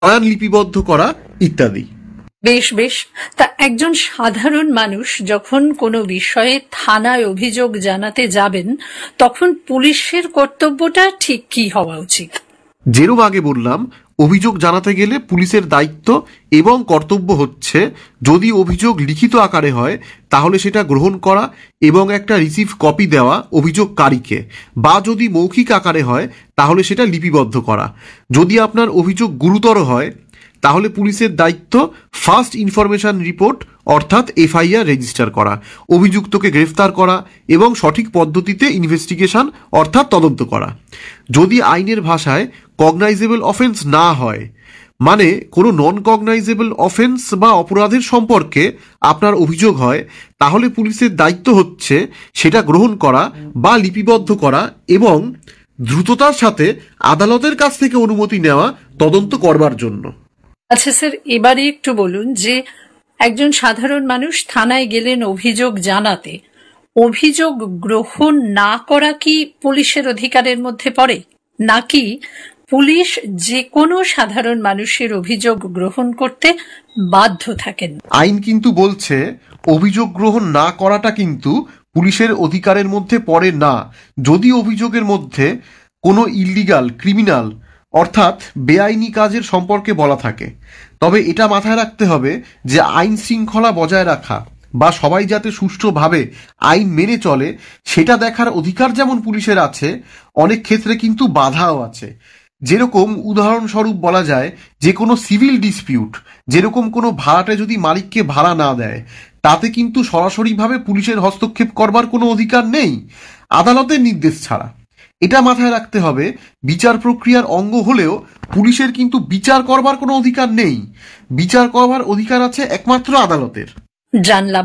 বয়ান লিপিবদ্ধ করা ইত্যাদি। বেশ বেশ। তা একজন সাধারণ মানুষ যখন কোনো বিষয়ে থানায় অভিযোগ জানাতে যাবেন, তখন পুলিশের কর্তব্যটা ঠিক কি হওয়া উচিত? যেরূপ আগে বললাম, অভিযোগ জানাতে গেলে পুলিশের দায়িত্ব এবং কর্তব্য হচ্ছে, যদি অভিযোগ লিখিত আকারে হয় তাহলে সেটা গ্রহণ করা এবং একটা রিসিভ কপি দেওয়া অভিযোগকারীকে, বা যদি মৌখিক আকারে হয় তাহলে সেটা লিপিবদ্ধ করা। যদি আপনার অভিযোগ গুরুতর হয় তাহলে পুলিশের দায়িত্ব ফার্স্ট ইনফরমেশন রিপোর্ট অর্থাৎ এফআইআর রেজিস্টার করা, অভিযুক্তকে গ্রেফতার করা এবং সঠিক পদ্ধতিতে ইনভেস্টিগেশন অর্থাৎ তদন্ত করা। যদি আইনের ভাষায় কগনাইজেবল অফেন্স না হয়, মানে কোনো নন কগনাইজেবল অফেন্স বা অপরাধের সম্পর্কে আপনার অভিযোগ হয়, তাহলে পুলিশের দায়িত্ব হচ্ছে সেটা গ্রহণ করা বা লিপিবদ্ধ করা এবং দ্রুততার সাথে আদালতের কাছ থেকে অনুমতি নেওয়া তদন্ত করবার জন্য। আচ্ছা স্যার, এবারে একটু বলুন যে একজন সাধারণ মানুষ থানায় গেলেন অভিযোগ জানাতে, অভিযোগ গ্রহণ না করা কি পুলিশের অধিকারের মধ্যে পড়ে, নাকি পুলিশ যে কোনো সাধারণ মানুষের অভিযোগ গ্রহণ করতে বাধ্য থাকেন? আইন কিন্তু বলছে অভিযোগ গ্রহণ না করাটা কিন্তু পুলিশের অধিকারের মধ্যে পড়ে না, যদি অভিযোগের মধ্যে কোনো ইল্লিগাল, ক্রিমিনাল অর্থাৎ বেআইনি কাজের সম্পর্কে বলা থাকে। তবে এটা মাথায় রাখতে হবে যে আইন শৃঙ্খলা বজায় রাখা বা সবাই যাতে সুষ্ঠুভাবে আইন মেনে চলে সেটা দেখার অধিকার যেমন পুলিশের আছে, অনেক ক্ষেত্রে কিন্তু বাধাও আছে। যেরকম উদাহরণস্বরূপ বলা যায় যে কোনো সিভিল ডিসপিউট, যেরকম কোনো ভাড়াটে যদি মালিককে ভাড়া না দেয়, তাতে কিন্তু সরাসরিভাবে পুলিশের হস্তক্ষেপ করবার কোনো অধিকার নেই আদালতের নির্দেশ ছাড়া। এটা মাথায় রাখতে হবে, বিচার প্রক্রিয়ার অঙ্গ হলেও পুলিশের কিন্তু বিচার করবার কোনো অধিকার নেই, বিচার করবার অধিকার আছে একমাত্র আদালতের। জানলাম।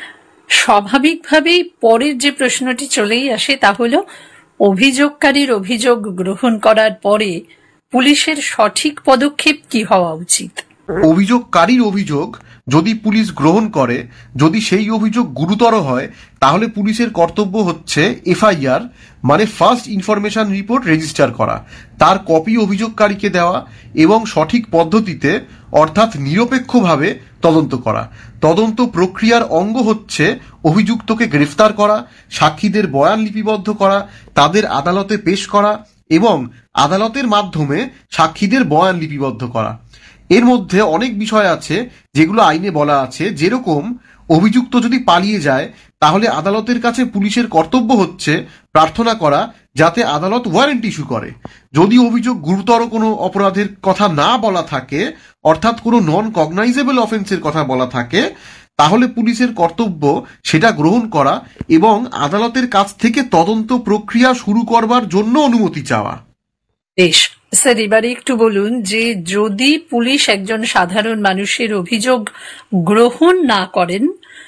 স্বাভাবিকভাবেই পরের যে প্রশ্নটি চলেই আসে তা হলো, অভিযোগকারীর অভিযোগ গ্রহণ করার পরে পুলিশের সঠিক পদক্ষেপ কি হওয়া উচিত? অভিযোগকারীর অভিযোগ যদি পুলিশ গ্রহণ করে, যদি সেই অভিযোগ গুরুতর হয়, তাহলে পুলিশের কর্তব্য হচ্ছে এফআইআর মানে ফার্স্ট ইনফরমেশন রিপোর্ট রেজিস্টার করা, তার কপি অভিযোগকারীকে দেওয়া এবং সঠিক পদ্ধতিতে অর্থাৎ নিরপেক্ষভাবে তদন্ত করা। তদন্ত প্রক্রিয়ার অঙ্গ হচ্ছে অভিযুক্তকে গ্রেফতার করা, সাক্ষীদের বয়ান লিপিবদ্ধ করা, তাদের আদালতে পেশ করা এবং আদালতের মাধ্যমে সাক্ষীদের বয়ান লিপিবদ্ধ করা। এর মধ্যে অনেক বিষয় আছে যেগুলো আইনে বলা আছে, যেরকম অভিযুক্ত যদি পালিয়ে যায় তাহলে আদালতের কাছে পুলিশের কর্তব্য হচ্ছে প্রার্থনা করা যাতে আদালত ওয়ারেন্ট ইস্যু করে। যদি অভিযোগ গুরুতর কোনো অপরাধের কথা না বলা থাকে, অর্থাৎ কোনো নন কগনাইজেবল অফেন্সের কথা বলা থাকে, তাহলে পুলিশের কর্তব্য সেটা গ্রহণ করা এবং আদালতের কাছ থেকে তদন্ত প্রক্রিয়া শুরু করবার জন্য অনুমতি চাওয়া। বেশ স্যার, এবারে একটু বলুন যে যদি পুলিশ একজন সাধারণ মানুষের অভিযোগ গ্রহণ না করেন,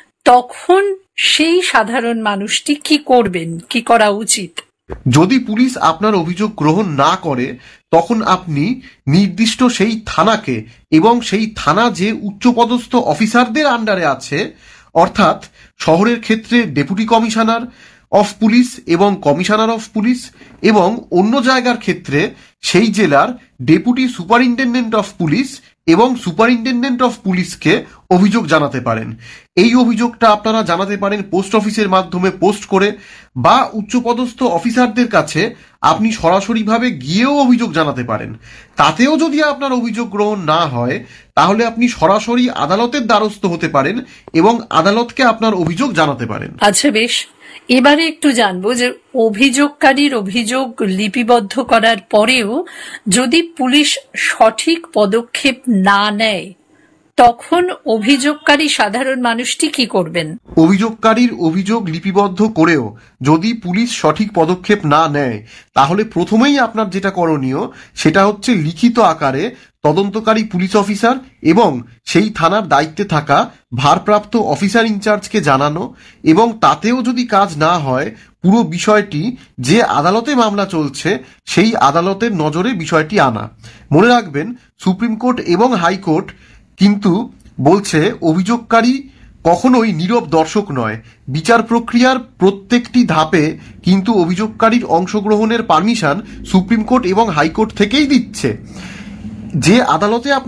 তখন সেই সাধারণ মানুষটি কি করবেন, কি করা উচিত? যদি পুলিশ আপনার অভিযোগ গ্রহণ না করে, তখন আপনি নির্দিষ্ট সেই থানাকে এবং সেই থানা যে উচ্চপদস্থ অফিসারদের আন্ডারে আছে, অর্থাৎ শহরের ক্ষেত্রে ডেপুটি কমিশনার অফ পুলিশ এবং কমিশনার অফ পুলিশ, এবং অন্য জায়গার ক্ষেত্রে সেই জেলার ডেপুটি সুপারিনটেন্ডেন্ট অফ পুলিশ এবং সুপারিনটেন্ডেন্ট অফ পুলিশকে অভিযোগ জানাতে পারেন। এই অভিযোগটা আপনারা জানাতে পারেন পোস্ট অফিসের মাধ্যমে পোস্ট করে, বা উচ্চপদস্থ অফিসারদের কাছে আপনি সরাসরিভাবে গিয়েও অভিযোগ জানাতে পারেন। তাতেও যদি আপনার অভিযোগ গ্রহণ না হয়, তাহলে আপনি সরাসরি আদালতের দ্বারস্থ হতে পারেন এবং আদালতকে আপনার অভিযোগ জানাতে পারেন। আচ্ছা বেশ, এবারে একটু জানবো যে অভিযোগকারীর অভিযোগ লিপিবদ্ধ করার পরেও যদি পুলিশ সঠিক পদক্ষেপ না নেয়, তখন অভিযোগকারী সাধারণ মানুষটি কি করবেন? অভিযোগকারীর অভিযোগ লিপিবদ্ধ করেও যদি পুলিশ সঠিক পদক্ষেপ না নেয়, তাহলে প্রথমেই আপনার যেটা করণীয় সেটা হচ্ছে লিখিত আকারে তদন্তকারী পুলিশ অফিসার এবং সেই থানার দায়িত্বে থাকা ভারপ্রাপ্ত অফিসার ইনচার্জকে জানানো, এবং তাতেও যদি কাজ না হয় পুরো বিষয়টি যে আদালতে মামলা চলছে সেই আদালতের নজরে বিষয়টি আনা। মনে রাখবেন, সুপ্রিম কোর্ট এবং হাইকোর্ট কিন্তু বলছে অভিযোগকারী কখনোই নীরব দর্শক নয়। বিচার প্রক্রিয়ার প্রত্যেকটি ধাপে কিন্তু অভিযোগকারীর অংশগ্রহণের পারমিশন সুপ্রিম কোর্ট এবং হাইকোর্ট থেকেই দিচ্ছে। যে আদালতে